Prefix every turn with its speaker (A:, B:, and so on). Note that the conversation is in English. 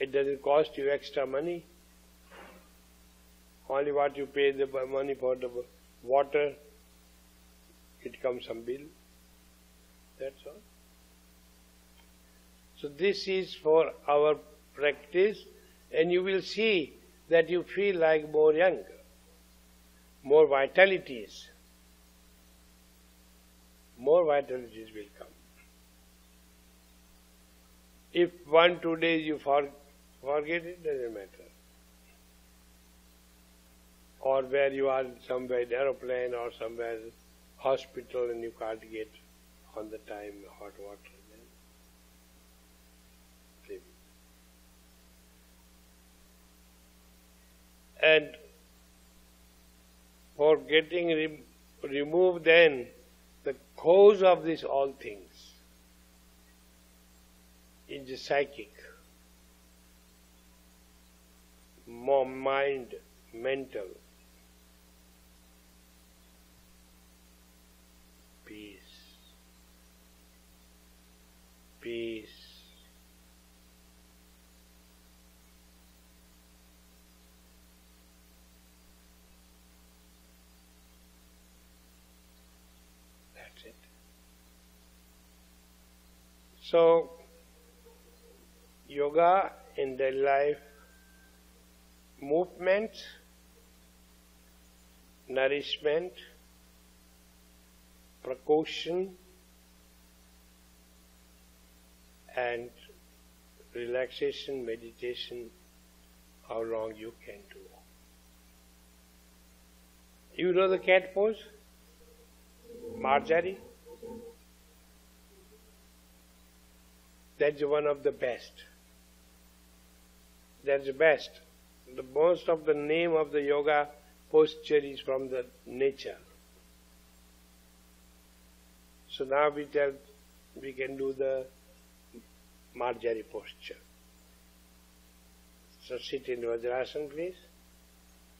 A: It doesn't cost you extra money. Only what you pay the money for the water, it comes some bill. That's all. So this is for our practice, and you will see that you feel like more young, more vitalities. More vitalities will come. If 1-2 days you forget it, doesn't matter. Or where you are somewhere in aeroplane or somewhere hospital and you can't get on the time hot water. Then and for getting removed then the cause of these all things is the psychic, mind, mental. Peace. That's it. So, yoga in daily life, movement, nourishment, precaution, and relaxation, meditation, how long you can do. You know the cat pose? Marjorie? That's one of the best. That's the best. The most of the name of the yoga posture is from the nature. So now we can do the Marjorie posture. So sit in Vajrasana, please.